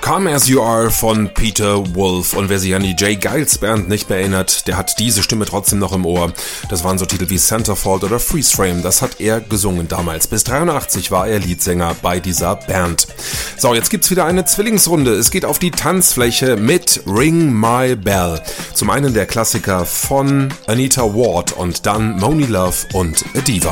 Come As You Are von Peter Wolf. Und wer sich an die J. Geils Band nicht mehr erinnert, der hat diese Stimme trotzdem noch im Ohr. Das waren so Titel wie Centerfold oder Freeze Frame. Das hat er gesungen damals. Bis 83 war er Leadsänger bei dieser Band. So, jetzt gibt's wieder eine Zwillingsrunde. Es geht auf die Tanzfläche mit Ring My Bell. Zum einen der Klassiker von Anita Ward und dann Monie Love und A Diva.